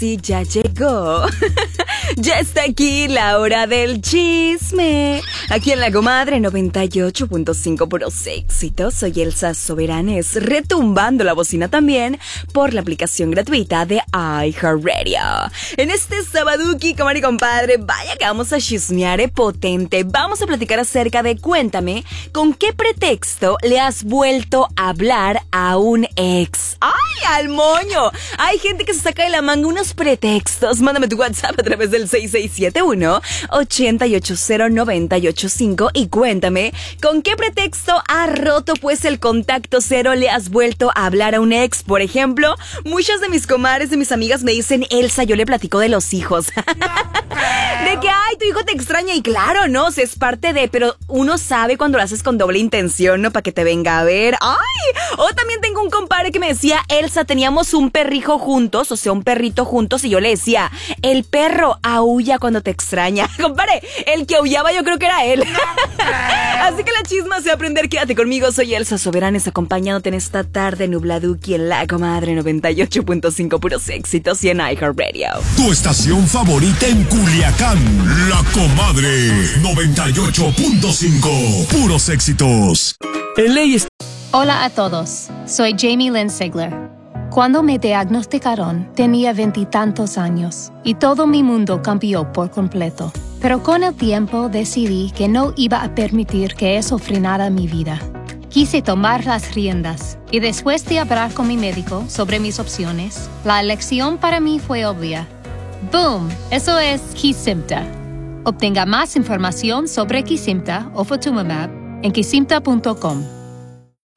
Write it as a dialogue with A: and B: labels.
A: sí, ya llegó. Ya está aquí la hora del chisme. Aquí en La Comadre 98.5 puros éxitos. Soy Elsa Soberanes, retumbando la bocina también por la aplicación gratuita de iHeartRadio. En este sabaduki, comadre y compadre, vaya que vamos a chismear potente. Vamos a platicar acerca de cuéntame, ¿con qué pretexto le has vuelto a hablar a un ex? ¡Ay, al moño! Hay gente que se saca de la manga unos pretextos. Mándame tu WhatsApp a través del 6671-880-985 y cuéntame, ¿con qué pretexto has roto pues el contacto cero? ¿Le has vuelto a hablar a un ex? Por ejemplo, muchas de mis comadres, de mis amigas me dicen, Elsa, yo le platico de los hijos. De que, ay, tu hijo te extraña. Y claro, no, es parte de, pero uno sabe cuando lo haces con doble intención, ¿no? Para que te venga a ver. ¡Ay! O también tengo un compadre que me decía, Elsa, teníamos un perrijo juntos, o sea, un perrito juntos, y yo le decía, el perro aúlla cuando te extraña. Compadre, el que aullaba yo creo que era él. Así que la chisma se va a aprender. Quédate conmigo, soy Elsa Soberanes, acompañándote en esta tarde nubladuki en La Comadre 98.5 puros éxitos y en iHeartRadio.
B: Tu estación favorita en Culiacán, La Comadre 98.5 puros éxitos.
C: Hola a todos, soy Jamie Lynn Sigler. Cuando me diagnosticaron, tenía 20 y tantos años y todo mi mundo cambió por completo. Pero con el tiempo decidí que no iba a permitir que eso frenara mi vida. Quise tomar las riendas y después de hablar con mi médico sobre mis opciones, la elección para mí fue obvia. ¡Boom! Eso es Kesimpta. Obtenga más información sobre Kesimpta o Ofatumumab en kesimpta.com.